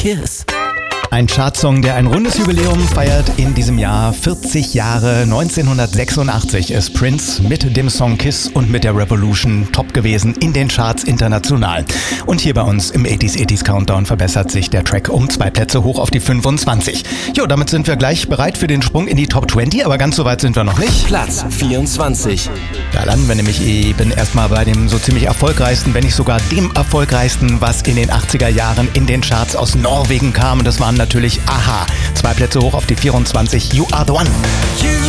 Kiss. Ein Chartsong, der ein rundes Jubiläum feiert in diesem Jahr. 40 Jahre, 1986 ist Prince mit dem Song Kiss und mit der Revolution top gewesen in den Charts international. Und hier bei uns im 80s Countdown verbessert sich der Track um 2 Plätze hoch auf die 25. Jo, damit sind wir gleich bereit für den Sprung in die Top 20, aber ganz so weit sind wir noch nicht. Platz 24. Da landen wir nämlich eben erstmal bei dem so ziemlich erfolgreichsten, wenn nicht sogar dem erfolgreichsten, was in den 80er Jahren in den Charts aus Norwegen kam. Und das waren natürlich Aha. 2 Plätze hoch auf die 24. You are the one. You